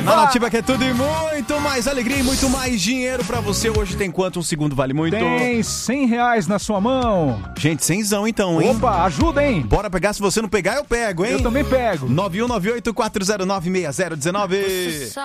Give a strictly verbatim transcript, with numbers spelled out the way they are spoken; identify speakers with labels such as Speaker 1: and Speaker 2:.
Speaker 1: Na Nativa que é tudo e muito mais alegria e muito mais dinheiro pra você. Hoje tem quanto? Um segundo vale muito?
Speaker 2: Tem cem reais na sua mão.
Speaker 1: Gente, cenzão então, hein?
Speaker 2: Opa, ajuda, hein?
Speaker 1: Bora pegar, se você não pegar eu pego, hein?
Speaker 2: Eu também pego.
Speaker 1: nove um nove oito quatro zero nove seis zero um nove.